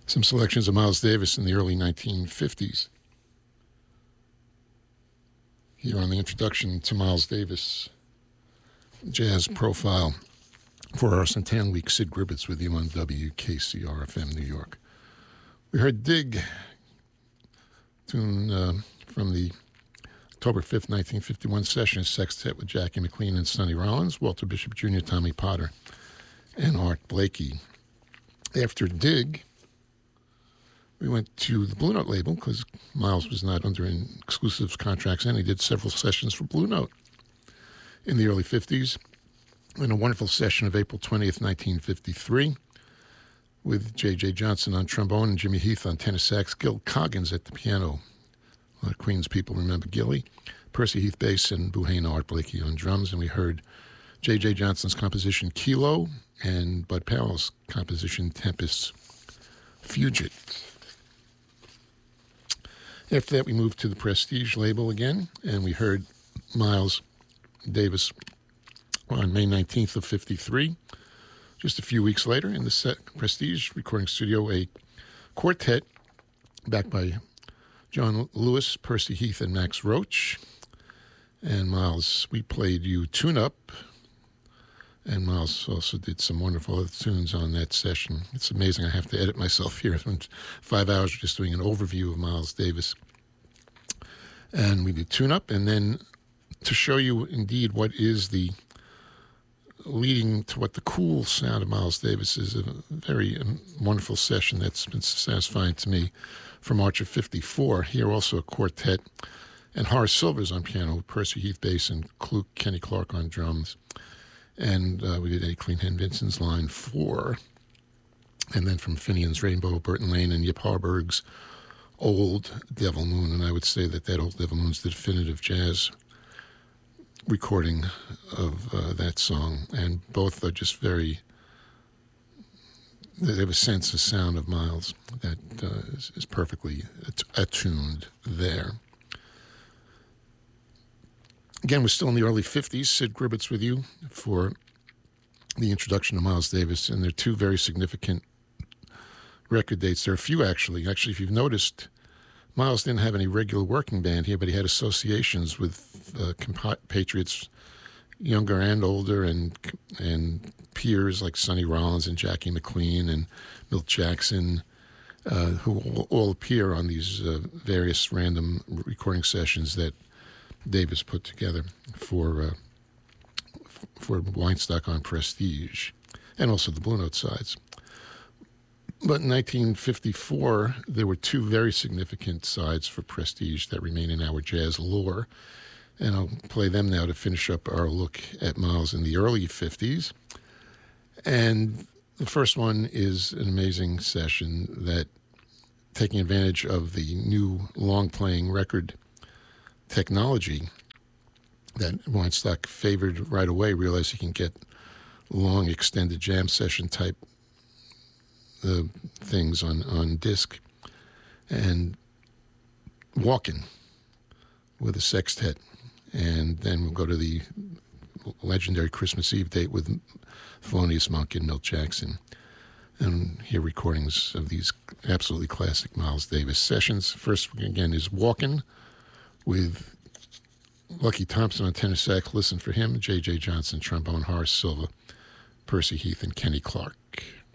Some selections of Miles Davis in the early 1950s. Here on the introduction to Miles Davis Jazz Profile for our Centennial Week. Sid Gribbets with you on WKCR-FM New York. We heard Dig, tune from the October 5th, 1951 session, sextet with Jackie McLean and Sonny Rollins, Walter Bishop Jr., Tommy Potter, and Art Blakey. After Dig, we went to the Blue Note label because Miles was not under exclusive contracts, and he did several sessions for Blue Note in the early 50s. In a wonderful session of April 20th, 1953, with J.J. Johnson on trombone and Jimmy Heath on tenor sax, Gil Coggins at the piano. A lot of Queens people remember Gilly. Percy Heath bass and Buhane Art Blakey on drums. And we heard J.J. Johnson's composition Kilo and Bud Powell's composition Tempest Fugit. After that, we moved to the Prestige label again, and we heard Miles Davis on May 19th of 53. Just a few weeks later, in the Prestige recording studio, a quartet backed by John Lewis, Percy Heath, and Max Roach. And Miles, we played you Tune Up. And Miles also did some wonderful other tunes on that session. It's amazing. I have to edit myself here. 5 hours just doing an overview of Miles Davis. And we did Tune Up. And then to show you indeed what is the leading to what the cool sound of Miles Davis is, a very wonderful session that's been satisfying to me from March of 54. Here also a quartet, and Horace Silver's on piano, Percy Heath bass, and Kenny Clark on drums. And we did Eddie Clean Hand Vincent's Line 4. And then from Finian's Rainbow, Burton Lane, and Yip Harburg's Old Devil Moon. And I would say that Old Devil Moon's the definitive jazz recording of that song. And both are just very, they have a sense, a sound of Miles that is perfectly attuned there. Again, we're still in the early 50s. Sid Gribbets with you for the introduction to Miles Davis. And there are two very significant record dates. There are a few, actually. Actually, if you've noticed, Miles didn't have any regular working band here, but he had associations with compatriots, younger and older, and peers like Sonny Rollins and Jackie McLean and Milt Jackson, who all appear on these various random recording sessions that Davis put together for Weinstock on Prestige, and also the Blue Note sides. But in 1954, there were two very significant sides for Prestige that remain in our jazz lore, and I'll play them now to finish up our look at Miles in the early 50s. And the first one is an amazing session that, taking advantage of the new long-playing record technology that Weinstock favored right away, realized he can get long extended jam session type things on disc, and Walkin' with a sextet. And then we'll go to the legendary Christmas Eve date with Thelonious Monk and Milt Jackson, and hear recordings of these absolutely classic Miles Davis sessions. First, again, is Walkin' with Lucky Thompson on tenor sax. Listen for him. J.J. Johnson, trombone, Horace Silver, Percy Heath, and Kenny Clark.